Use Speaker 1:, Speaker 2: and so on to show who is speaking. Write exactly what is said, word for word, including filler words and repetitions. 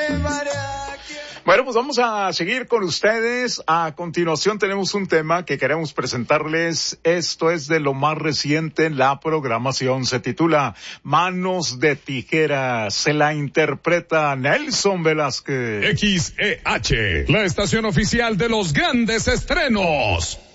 Speaker 1: Bueno, pues vamos a seguir con ustedes. A continuación tenemos un tema que queremos presentarles. Esto es de lo más reciente en la programación. Se titula Manos de Tijera. Se la interpreta Nelson Velázquez.
Speaker 2: X E H, la estación oficial de los grandes estrenos.